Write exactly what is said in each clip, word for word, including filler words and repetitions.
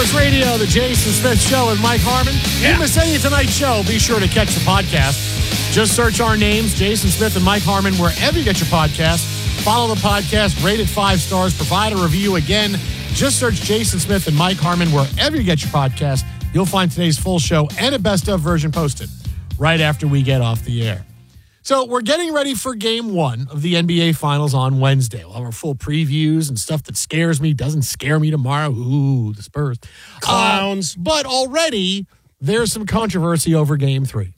Sports Radio, the Jason Smith Show with Mike Harmon. If you miss any of tonight's show, be sure to catch the podcast. Just search our names, Jason Smith and Mike Harmon, wherever you get your podcast. Follow the podcast, rate it five stars, provide a review. Again, just search Jason Smith and Mike Harmon wherever you get your podcast. You'll find today's full show and a best-of version posted right after we get off the air. So we're getting ready for game one of the N B A Finals on Wednesday. We'll have our full previews and stuff that scares me, doesn't scare me tomorrow. Ooh, the Spurs. Clowns. Uh, but already there's some controversy over game three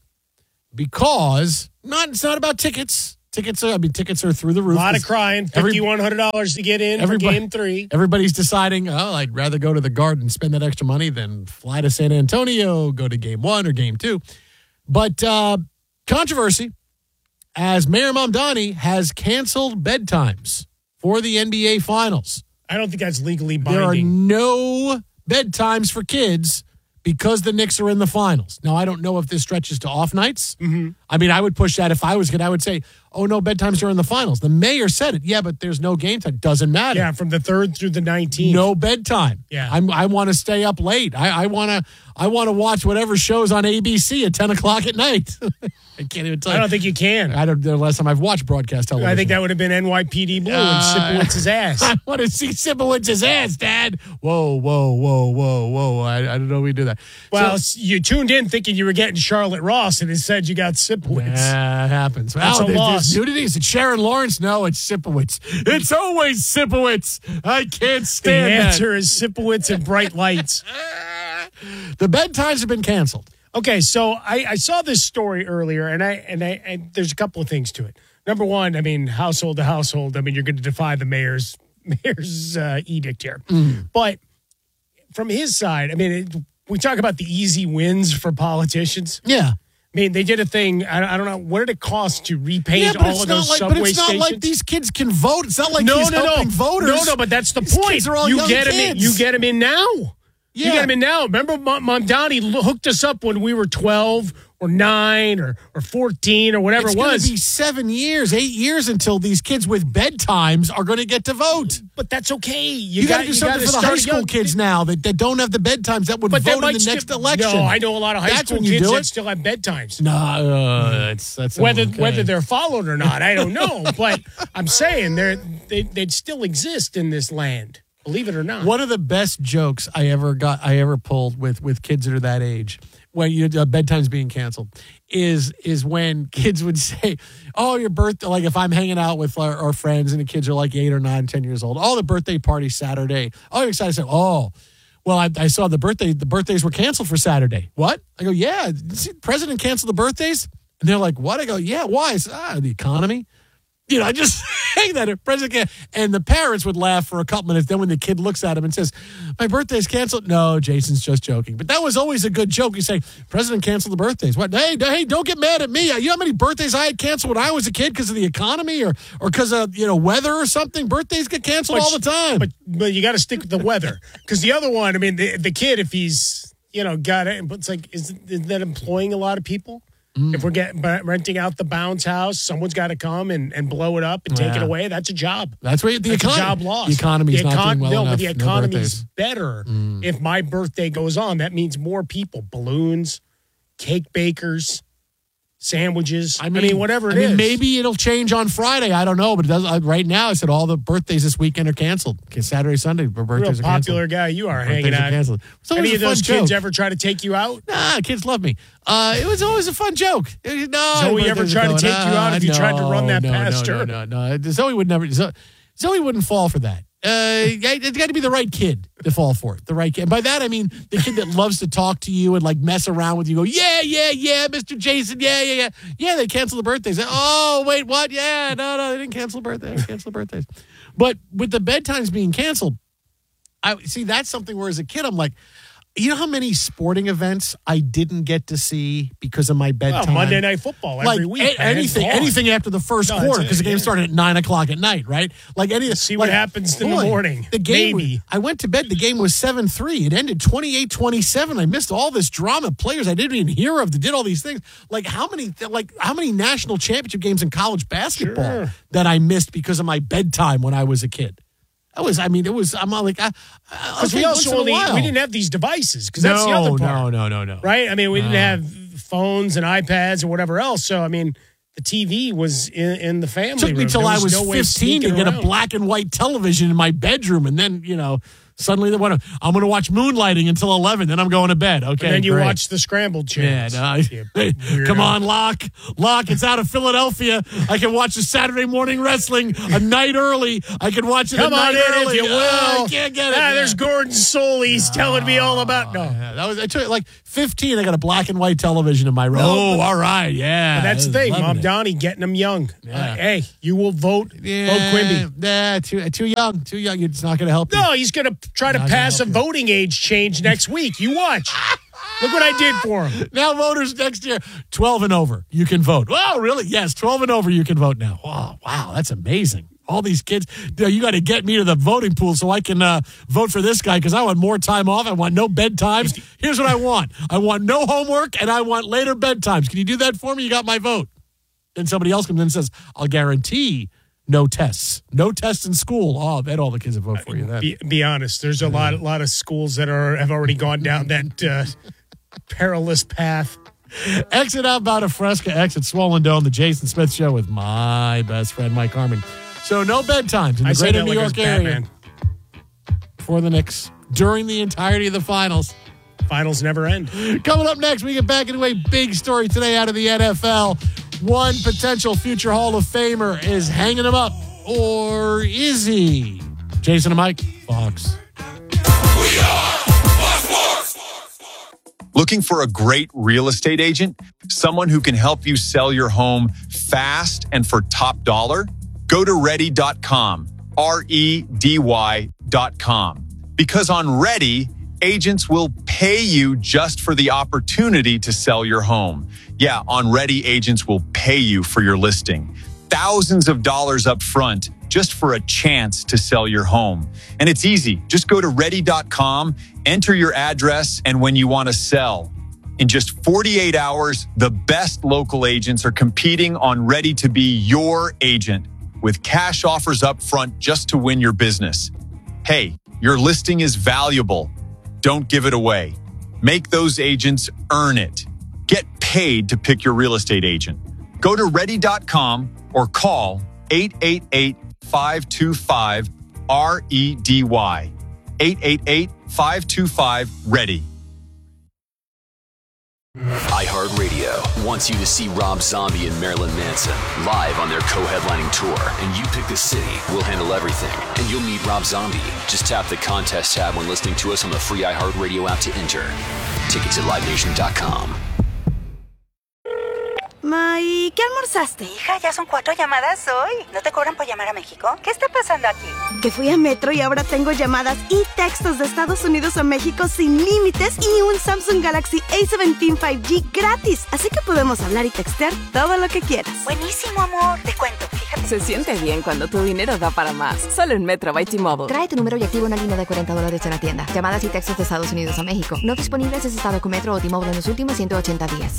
because not it's not about tickets. Tickets are, I mean, tickets are through the roof. A lot of crying. fifty-one hundred dollars to get in for game three. Everybody's deciding, oh, I'd rather go to the Garden, spend that extra money than fly to San Antonio, go to game one or game two. But uh, controversy. As Mayor Mamdani has canceled bedtimes for the N B A Finals. I don't think that's legally binding. There are no bedtimes for kids because the Knicks are in the finals. Now, I don't know if this stretches to off nights. Mm-hmm. I mean, I would push that if I was good. I would say, oh, no, bedtimes are in the finals. The mayor said it. Yeah, but there's no game time. Doesn't matter. Yeah, from the third through the nineteenth. No bedtime. Yeah. I'm, I want to stay up late. I, I want to I want to watch whatever shows on A B C at ten o'clock at night. I can't even tell you. I don't think you can. I don't know the last time I've watched broadcast television. I think that would have been N Y P D Blue Uh, and Sipowicz's ass. I want to see Sipowicz's ass, Dad. Whoa, whoa, whoa, whoa, whoa. I, I don't know we do that. Well, So, you tuned in thinking you were getting Charlotte Ross, and it said you got Sipowicz. that happens. That's Well, a there's, loss. there's nudities. It's Sharon Lawrence. No, it's Sipowicz. It's always Sipowicz. I can't The stand that. answer is Sipowicz and bright lights. The bedtimes have been canceled. Okay, so I, I saw this story earlier, and I and I and there's a couple of things to it. Number one, I mean, household to household. I mean, you're going to defy the mayor's mayor's uh, edict here. Mm. But from his side, I mean, it, we talk about the easy wins for politicians. Yeah. I mean, they did a thing. I, I don't know what did it cost to repaint Yeah, but all it's of not those like, subway but it's not stations. like these kids can vote. It's not like no, he's no, helping no, voters. no, no. But that's the These point. kids are all you young get them. In, kids. you get them in now. Yeah. You get them in now. Remember, Mamdani hooked us up when we were twelve or nine or, or fourteen or whatever It's it going was. to be seven years, eight years until these kids with bedtimes are going to get to vote. But that's okay. You, You, got to do you something gotta for the start high school young. kids now that, that don't have the bedtimes that would But that vote in might the still- next election. No, I know a lot of high That's school when you kids do that it. still have bedtimes. No, uh, that's that's Whether okay. whether they're followed or not, I don't know. But I'm saying they're they they'd still exist in this land. Believe it or not. One of the best jokes I ever got, I ever pulled with with kids that are that age, when you uh, bedtime's being canceled, is is when kids would say, "Oh, your birthday!" Like if I'm hanging out with our, our friends and the kids are like eight or nine, ten years old. Oh, the birthday party Saturday. Oh, you're excited? I say, oh. Well, I, I saw the birthday. The birthdays were canceled for Saturday. What? I go, yeah. Did the president cancel the birthdays? And they're like, what? I go, yeah. Why? I said, ah, the economy. You know, I just hang that. President can't. And the parents would laugh for a couple minutes. Then when the kid looks at him and says, my birthday's canceled. No, Jason's just joking. But that was always a good joke. You say, President canceled the birthdays. What? Hey, hey, don't get mad at me. You know how many birthdays I had canceled when I was a kid because of the economy or or because of, you know, weather or something? Birthdays get canceled But all the time. But but you got to stick with the weather because the other one. I mean, the, the kid, if he's you know got it, but it's like, is, is that employing a lot of people? If we're getting renting out the bounce house, someone's got to come and, and blow it up and take Yeah. it away. That's a job. That's what the That's economy. a job loss. The economy's The not econ- doing well no, enough. but the No economy's birthdays. better if my birthday goes on. That means more people, balloons, cake bakers, sandwiches. I mean, whatever it I mean, is. maybe it'll change on Friday. I don't know, but it does, uh, right now, I said all the birthdays this weekend are canceled. Okay, Saturday, Sunday, Real birthdays are popular canceled. guy you are Birthdays hanging are out. canceled. It's always Any a of those fun kids joke. ever try to take you out? Nah, kids love me. Uh, it was always a fun joke. Uh, No, Zoe ever birthdays are tried to going, take you out if you no, tried to run that no, past no, her? No, no, no. Zoe would never. Zoe, Zoe wouldn't fall for that. Uh, it's got to be the right kid to fall for it. The right kid. And by that, I mean the kid that loves to talk to you and like mess around with you. Go, yeah, yeah, yeah, Mister Jason, yeah, yeah, yeah. Yeah, they canceled the birthdays. Oh, wait, what? Yeah, no, no, they didn't cancel the birthdays. Cancel the birthdays. But with the bedtimes being canceled, I see that's something where as a kid, I'm like, you know how many sporting events I didn't get to see because of my bedtime? Well, Monday Night Football every like, week. a- anything, man. Gone. anything after the first No, quarter that's because it, the game yeah. started at nine o'clock at night, right? Like any See like, what happens in the boy, morning. The game, Maybe. I went to bed. The game was seven three. It ended twenty-eight twenty-seven. I missed all this drama. Players I didn't even hear of that did all these things. Like how many, like how many national championship games in college basketball Sure. that I missed because of my bedtime when I was a kid. That was, I mean, it was, I'm like, I, because we also only, we didn't have these devices, because that's no, the other part. No, no, no, no. Right? I mean, we no. didn't have phones and iPads or whatever else. So, I mean, the T V was in, in the family It took me room. till There I was no fifteen to get around. a black and white television in my bedroom. And then, you know, suddenly they want to, I'm going to watch Moonlighting until eleven. Then I'm going to bed. Okay. And then you great. watch the scrambled Yeah, channels. no, Yeah, come on, Locke. Locke, it's out of Philadelphia. I can watch the Saturday morning wrestling a night early. I can watch it Come a on night in early. if you will. Oh, I can't get it. Ah, Yeah. there's Gordon Solis telling me all about. No. Yeah, that was, I took like fifteen. I got a black and white television in my room. Oh, all right. Yeah. But that's the I was thing. loving Mom it. Donnie getting them young. Yeah. Uh, hey, you will vote. Yeah, Vote Quimby. Yeah, too, too young. Too young. It's not going to help you. No, he's going to try to Not pass a gonna help you. voting age change next week. You watch. Look what I did for him. Now voters next year, twelve and over, you can vote. Oh, really? Yes, twelve and over, you can vote now. Wow, wow, that's amazing. All these kids, you got to get me to the voting pool so I can uh, vote for this guy because I want more time off. I want no bedtimes. Here's what I want. I want no homework and I want later bedtimes. Can you do that for me? You got my vote. Then somebody else comes in and says, I'll guarantee no tests. No tests in school. Oh, I bet all the kids will vote for you then. Be, be honest. There's a lot, a lot of schools that are have already gone down that uh, perilous path. Exit outbound of Fresca, exit Swollen Dome, the Jason Smith Show with my best friend, Mike Harmon. So no bedtimes in the I said greater that New like I was York area Batman. for the Knicks during the entirety of the finals. Finals never end. Coming up next, we get back into a big story today out of the N F L. One potential future Hall of Famer is hanging him up, or is he? Jason and Mike, Fox. Looking for a great real estate agent? Someone who can help you sell your home fast and for top dollar? Go to ready dot com, R E D Y dot com. Because on Ready, agents will pay you just for the opportunity to sell your home. Yeah, on Ready, agents will pay you for your listing. Thousands of dollars up front just for a chance to sell your home. And it's easy. Just go to ready dot com, enter your address, and when you want to sell. In just forty-eight hours, the best local agents are competing on Ready to be your agent with cash offers up front just to win your business. Hey, your listing is valuable. Don't give it away. Make those agents earn it. Get paid to pick your real estate agent. Go to ready dot com or call eight eight eight, five two five, R E D Y. eight eight eight, five two five, READY. iHeartRadio wants you to see Rob Zombie and Marilyn Manson live on their co-headlining tour, and you pick the city. We'll handle everything, and you'll meet Rob Zombie. Just tap the contest tab when listening to us on the free iHeartRadio app to enter. Tickets at live nation dot com. Ma, ¿y qué almorzaste? Hija, ya son cuatro llamadas hoy. ¿No te cobran por llamar a México? ¿Qué está pasando aquí? Que fui a Metro y ahora tengo llamadas y textos de Estados Unidos a México sin límites y un Samsung Galaxy A diecisiete cinco G gratis. Así que podemos hablar y textear todo lo que quieras. Buenísimo, amor. Te cuento, fíjate. Se siente bien cuando tu dinero da para más. Solo en Metro by T-Mobile. Trae tu número y activa una línea de cuarenta dólares en la tienda. Llamadas y textos de Estados Unidos a México. No disponibles si has estado con Metro o T-Mobile en los últimos ciento ochenta días.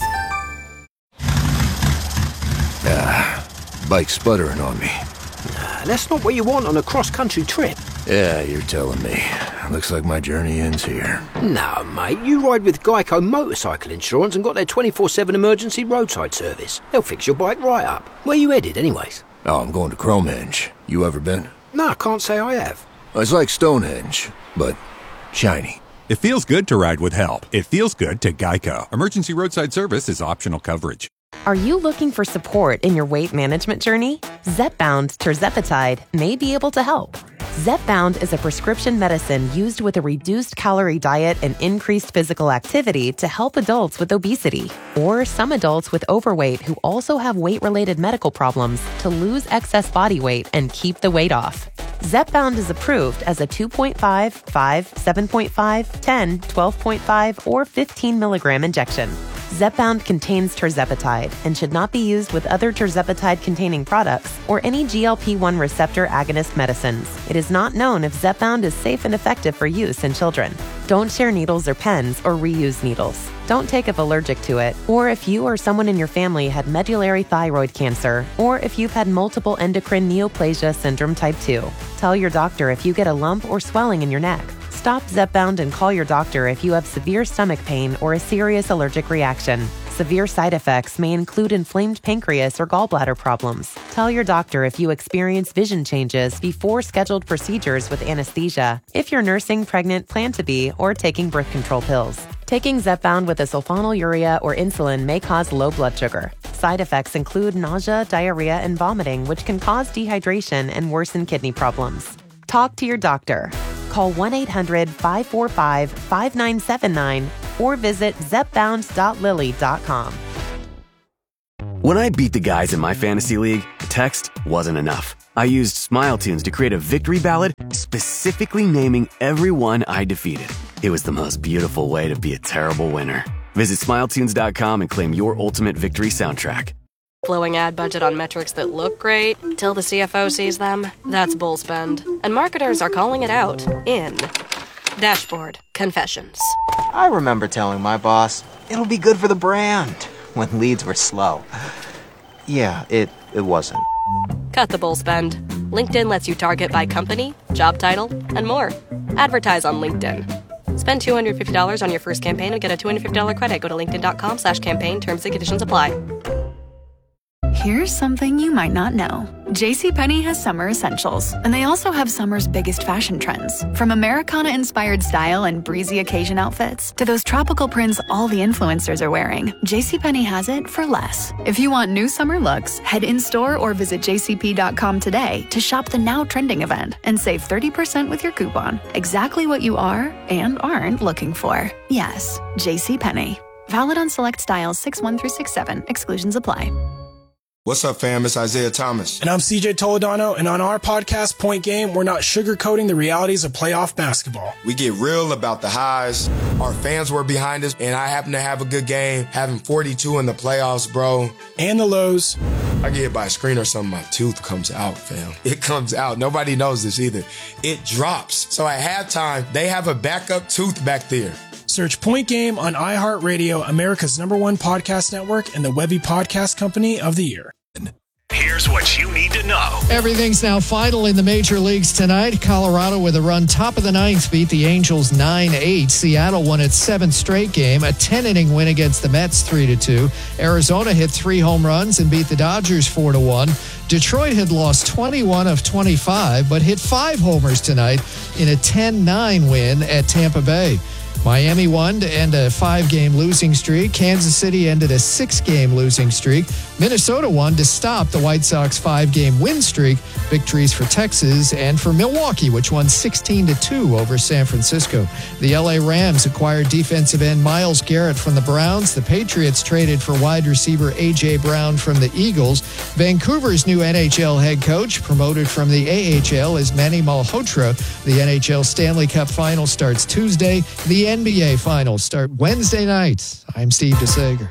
Ah, bike's sputtering on me. Nah, that's not what you want on a cross-country trip. Yeah, you're telling me. Looks like my journey ends here. No, mate, you ride with Geico Motorcycle Insurance and got their twenty-four seven emergency roadside service. They'll fix your bike right up. Where you headed, anyways? Oh, I'm going to Cromenge. You ever been? No, I can't say I have. It's like Stonehenge, but shiny. It feels good to ride with help. It feels good to Geico. Emergency roadside service is optional coverage. Are you looking for support in your weight management journey? Zepbound tirzepatide may be able to help. Zepbound is a prescription medicine used with a reduced calorie diet and increased physical activity to help adults with obesity or some adults with overweight who also have weight-related medical problems to lose excess body weight and keep the weight off. Zepbound is approved as a two point five, five, seven point five, ten, twelve point five, or fifteen milligram injection. Zepbound contains tirzepatide and should not be used with other tirzepatide-containing products or any G L P one receptor agonist medicines. It is not known if Zepbound is safe and effective for use in children. Don't share needles or pens or reuse needles. Don't take if allergic to it, or if you or someone in your family had medullary thyroid cancer, or if you've had multiple endocrine neoplasia syndrome type two. Tell your doctor if you get a lump or swelling in your neck. Stop Zepbound and call your doctor if you have severe stomach pain or a serious allergic reaction. Severe side effects may include inflamed pancreas or gallbladder problems. Tell your doctor if you experience vision changes before scheduled procedures with anesthesia, if you're nursing, pregnant, plan to be, or taking birth control pills. Taking Zepbound with a sulfonylurea or insulin may cause low blood sugar. Side effects include nausea, diarrhea, and vomiting, which can cause dehydration and worsen kidney problems. Talk to your doctor. Call one eight hundred five four five five nine seven nine or visit zepbound dot lilly dot com. When I beat the guys in my fantasy league, text wasn't enough. I used Smile Tunes to create a victory ballad specifically naming everyone I defeated. It was the most beautiful way to be a terrible winner. Visit smile tunes dot com and claim your ultimate victory soundtrack. Blowing ad budget on metrics that look great till the C F O sees them? That's bull spend. And marketers are calling it out in Dashboard Confessions. I remember telling my boss, it'll be good for the brand, when leads were slow. Yeah, it, it wasn't. Cut the bull spend. LinkedIn lets you target by company, job title, and more. Advertise on LinkedIn. Spend two hundred fifty dollars on your first campaign and get a two hundred fifty dollars credit. Go to linkedin.com slash campaign. Terms and conditions apply. Here's something you might not know. JCPenney has summer essentials, and they also have summer's biggest fashion trends. From Americana-inspired style and breezy occasion outfits to those tropical prints all the influencers are wearing, JCPenney has it for less. If you want new summer looks, head in-store or visit j c p dot com today to shop the now trending event and save thirty percent with your coupon. Exactly what you are and aren't looking for. Yes, JCPenney. Valid on select styles six one through six seven. Exclusions apply. What's up, fam? It's Isaiah Thomas. And I'm C J Toledano, and on our podcast, Point Game, we're not sugarcoating the realities of playoff basketball. We get real about the highs. Our fans were behind us, and I happen to have a good game, having forty-two in the playoffs, bro. And the lows. I get hit by a screen or something, my tooth comes out, fam. It comes out. Nobody knows this either. It drops. So at halftime, they have a backup tooth back there. Search Point Game on iHeartRadio, America's number one podcast network, and the Webby Podcast Company of the Year. Here's what you need to know. Everything's now final in the major leagues tonight. Colorado with a run top of the ninth beat the Angels nine eight. Seattle won its seventh straight game, a ten-inning win against the Mets three to two. Arizona hit three home runs and beat the Dodgers four to one. Detroit had lost twenty-one of twenty-five, but hit five homers tonight in a ten nine win at Tampa Bay. Miami won to end a five-game losing streak. Kansas City ended a six-game losing streak. Minnesota won to stop the White Sox five-game win streak. Victories for Texas and for Milwaukee, which won sixteen to two over San Francisco. The L A Rams acquired defensive end Myles Garrett from the Browns. The Patriots traded for wide receiver A J. Brown from the Eagles. Vancouver's new N H L head coach, promoted from the A H L, is Manny Malhotra. The N H L Stanley Cup Final starts Tuesday. The N B A Finals start Wednesday night. I'm Steve DeSager.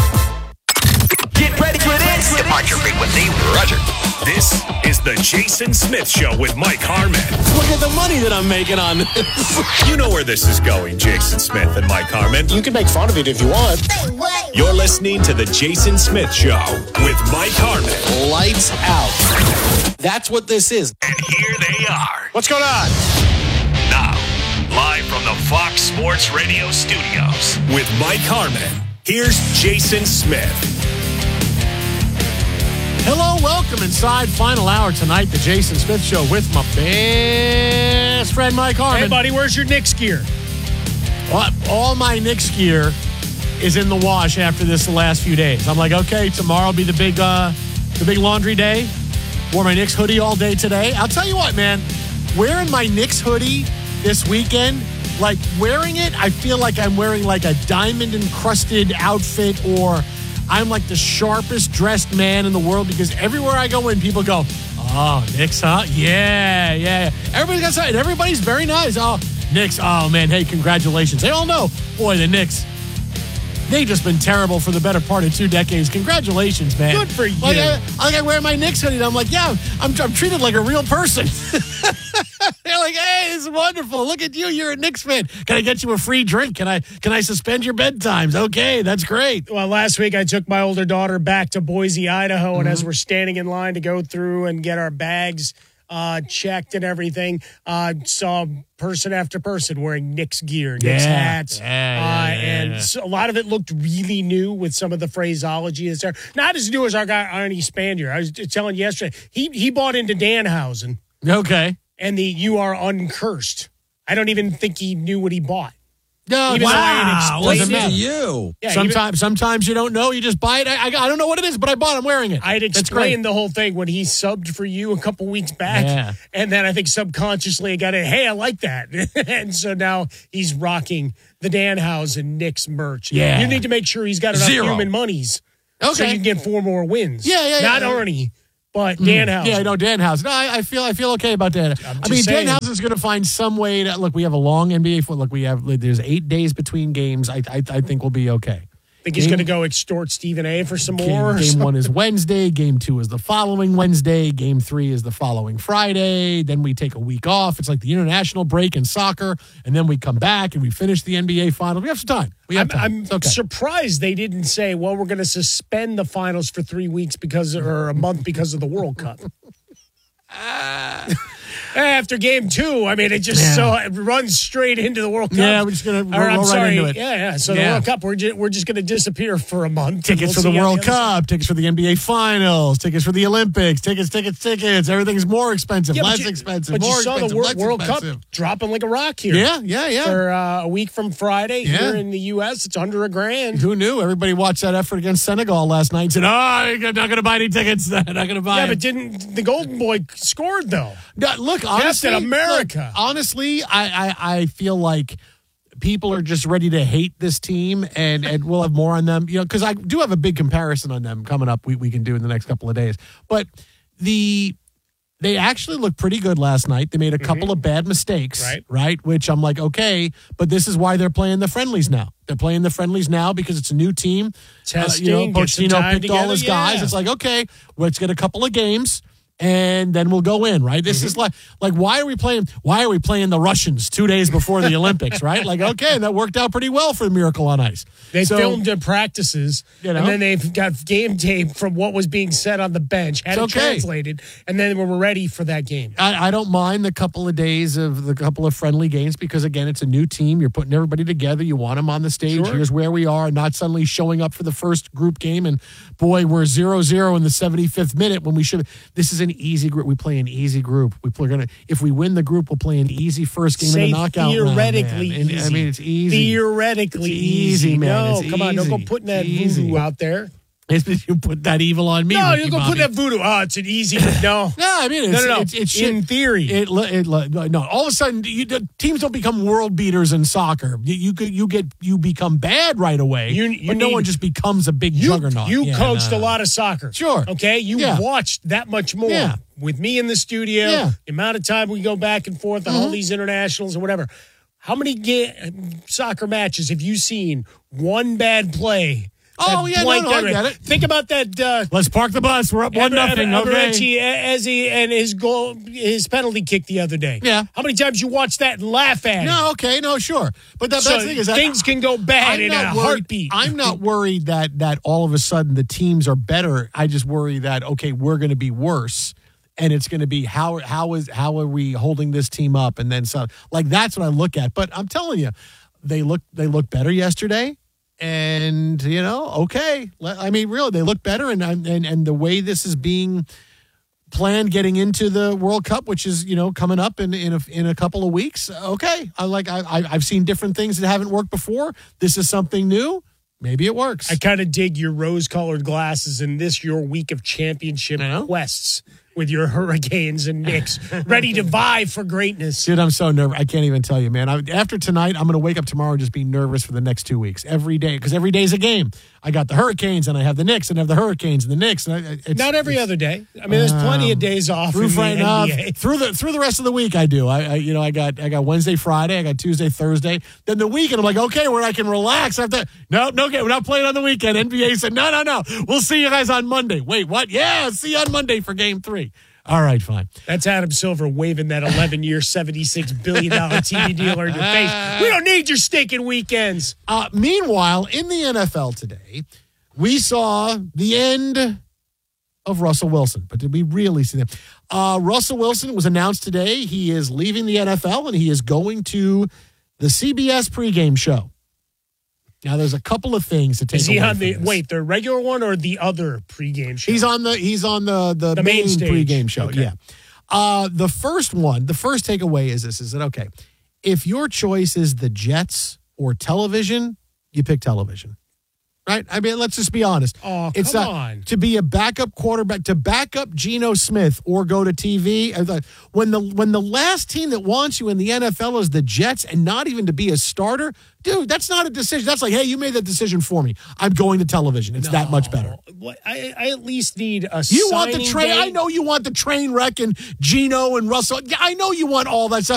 Get ready for this. Departure frequency, Roger. This is the Jason Smith Show with Mike Harmon. Look at the money that I'm making on this. You know where this is going, Jason Smith and Mike Harmon. You can make fun of it if you want. You're listening to the Jason Smith Show with Mike Harmon. Lights out. That's what this is. And here they are. What's going on? Now, live from the Fox Sports Radio studios with Mike Harmon. Here's Jason Smith. Hello, welcome inside final hour tonight, the Jason Smith Show with my best friend Mike Harmon. Hey, buddy, where's your Knicks gear? Well, all my Knicks gear is in the wash after this the last few days. I'm like, okay, tomorrow will be the big, uh, the big laundry day. Wore my Knicks hoodie all day today. I'll tell you what, man, wearing my Knicks hoodie this weekend, like wearing it, I feel like I'm wearing like a diamond encrusted outfit, or I'm like the sharpest dressed man in the world, because everywhere I go in, people go, oh, Knicks, huh? Yeah, yeah. Everybody's got something. Everybody's very nice. Oh, Knicks. Oh, man. Hey, congratulations. They all know, boy, the Knicks, they've just been terrible for the better part of two decades. Congratulations, man. Good for you. Like I, like I wear my Knicks hoodie, and I'm like, yeah, I'm, I'm treated like a real person. They're like, hey, this is wonderful. Look at you. You're a Knicks fan. Can I get you a free drink? Can I can I suspend your bedtimes? Okay, that's great. Well, last week I took my older daughter back to Boise, Idaho, and Mm-hmm. as we're standing in line to go through and get our bags uh, checked and everything, uh, saw person after person wearing Knicks gear, Knicks Yeah. hats, Yeah, yeah, uh, yeah, and yeah. so a lot of it looked really new with some of the phraseology that's there. Not as new as our guy Arnie Spandier. I was just telling you yesterday, he he bought into Danhausen. Okay. And the "you are uncursed." I don't even think he knew what he bought. No, Even though I had wow. explained Doesn't it. matter. You. Yeah, sometimes, sometimes you don't know. You just buy it. I, I, I don't know what it is, but I bought. I'm wearing it. I had That's explained great. the whole thing when he subbed for you a couple weeks back. Yeah. And then I think subconsciously I got it, hey, I like that. And so now he's rocking the Danhausen Knicks merch. Yeah. You need to make sure he's got enough Zero. human monies so Okay. you can get four more wins. Yeah, yeah, yeah. Not Arnie, but Danhausen. Yeah, no, Danhausen. No, I, I feel I feel okay about that. I just mean, saying. Danhausen's going to find some way to look. We have a long N B A foot. Look, we have there's eight days between games. I I, I think we'll be okay. Think he's Game- going to go extort Stephen A. for some more? Game, or game something? one is Wednesday. Game two is the following Wednesday. Game three is the following Friday. Then we take a week off. It's like the international break in soccer, and then we come back and we finish the N B A final. We have some time. We have I'm, time. I'm It's okay. surprised they didn't say, well, we're going to suspend the finals for three weeks because or a month because of the World Cup. After game two, I mean, it just Yeah. so it runs straight into the World Cup. Yeah, we're just gonna Or, roll I'm right sorry. into it. Yeah, yeah. So the Yeah. World Cup, we're just, we're just going to disappear for a month. and Tickets we'll for the see how World other side- Cup, tickets for the N B A Finals, tickets for the Olympics, tickets, tickets, tickets. Everything's more expensive, Yeah, but less you- expensive, But more you saw expensive, the Wor- less World expensive. Cup dropping like a rock here. Yeah, yeah, yeah. For uh, a week from Friday Yeah. here in the U S, it's under a grand. Who knew? Everybody watched that effort against Senegal last night and said, oh, I'm not going to buy any tickets. I'm not going to buy Yeah, them. but didn't the Golden Boy scored though? No, look, honestly, Captain America. look, honestly, I, I, I feel like people are just ready to hate this team, and, and we'll have more on them. You know, because I do have a big comparison on them coming up. We we can do in the next couple of days, but the. They actually looked pretty good last night. They made a couple of bad mistakes, Right. right? Which I'm like, okay, but this is why they're playing the friendlies now. They're playing the friendlies now because it's a new team. Testing, uh, you know, get some Pochettino time picked all together, his guys. yeah. It's like, okay, let's get a couple of games. And then we'll go in, right? This is like, like, why are we playing? Why are we playing the Russians two days before the Olympics, right? Like, okay, that worked out pretty well for the Miracle on Ice. They So- filmed their practices, You know? and then they've got game tape from what was being said on the bench, had It's it okay. translated, and then we were ready for that game. I, I don't mind the couple of days of the couple of friendly games because, again, it's a new team. You're putting everybody together. You want them on the stage. Sure. Here's where we are, not suddenly showing up for the first group game. And, boy, we're zero zero in the seventy-fifth minute when we should. This is an easy group. We play an easy group. We play, gonna If we win the group, we'll play an easy first game Say in the knockout theoretically round, man. And, easy. I mean, it's easy. Theoretically It's easy, man. No, It's come on, don't go easy. putting that It's easy. voodoo out there. It's, you put that evil on me. No, Ricky you go Bobby. put that voodoo. Oh, it's an easy. No, No, I mean, it's, no, no, no. It's, it's in shit. theory. It, it, it, no, all of a sudden, you, the teams don't become world beaters in soccer. You you, could- you get you become bad right away, You- you but no need- one just becomes a big You, juggernaut. you Yeah, coached no, a no. lot of soccer. Sure. Okay. You Yeah. watched that much more Yeah. with me in the studio. Yeah. The amount of time we go back and forth on all Mhm. these internationals or whatever. How many ga- soccer matches have you seen? One bad play. Oh, that yeah, no, blanked no, I out- get it. Think about that. Uh, Let's park the bus. We're up one nothing. Okay. Aberrachi, as he and his goal, his penalty kick the other day. Yeah. How many times you watch that and laugh at it? No, okay, no, sure, but the So best thing is that things can go bad I'm in not a worried- heartbeat. I'm not worried that that all of a sudden the teams are better. I just worry that okay, we're going to be worse, and it's going to be how how is how are we holding this team up, and then so like that's what I look at. But I'm telling you, they look they look better yesterday. And, you know, okay. Le- I mean, really, they look better. And, and, and the way this is being planned getting into the World Cup, which is, you know, coming up in, in, a, in a couple of weeks. Okay. I like, I, I- I've seen different things that haven't worked before. This is something new. Maybe it works. I kind of dig your rose-colored glasses in this your week of championship quests with your Hurricanes and Knicks, ready to vie for greatness. Dude, I'm so nervous. I can't even tell you, man. I, after tonight, I'm going to wake up tomorrow and just be nervous for the next two weeks. Every day. Because every day is a game. I got the Hurricanes, and I have the Knicks, and I have the Hurricanes and the Knicks. And I, it's, Not every other day. I mean, there's plenty of days off through in the Friday, N B A. uh, through the through the rest of the week. I do. I, I you know I got I got Wednesday, Friday. I got Tuesday, Thursday. Then the weekend, I'm like, okay, where I can relax after. No, no, okay, we're not playing on the weekend. N B A said, no, no, no. We'll see you guys on Monday. Wait, what? Yeah, see you on Monday for Game Three. All right, fine. That's Adam Silver waving that eleven-year, seventy-six billion dollars T V deal in your face. We don't need your stinking weekends. Uh, meanwhile, in the N F L today, we saw the end of Russell Wilson. But did we really see that? Uh, Russell Wilson was announced today. He is leaving the N F L, and he is going to the C B S pregame show. Now, there's a couple of things to take Is he away on the from this. wait the regular one or the other pregame show? He's on the he's on the the, The main, main stage. pregame show. Okay. Yeah. Uh, the first one, the first takeaway is this: is that okay? If your choice is the Jets or television, you pick television. Right? I mean, let's just be honest. Oh, it's come not, on. to be a backup quarterback, to back up Geno Smith or go to T V. When the when the last team that wants you in the N F L is the Jets, and not even to be a starter, dude, that's not a decision. That's like, hey, you made that decision for me. I'm going to television. It's that much better. What, I, I at least need a You want the signing train? day. I know you want the train wreck and Geno and Russell. Yeah, I know you want all that stuff.